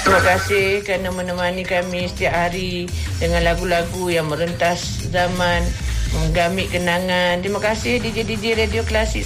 Terima kasih kerana menemani kami setiap hari dengan lagu-lagu yang merentas zaman, menggamit kenangan. Terima kasih DJ Radio Klasik